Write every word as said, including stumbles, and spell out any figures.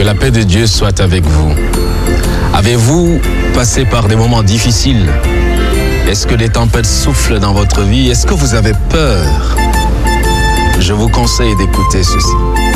la paix de Dieu soit avec vous. Avez-vous passé par des moments difficiles? Est-ce que les tempêtes soufflent dans votre vie? Est-ce que vous avez peur? Je vous conseille d'écouter ceci.